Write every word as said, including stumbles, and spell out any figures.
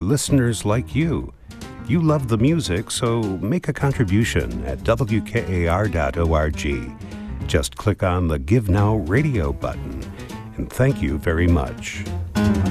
listeners like you. You love the music, so make a contribution at W K A R dot org. Just click on the Give Now Radio button. And thank you very much.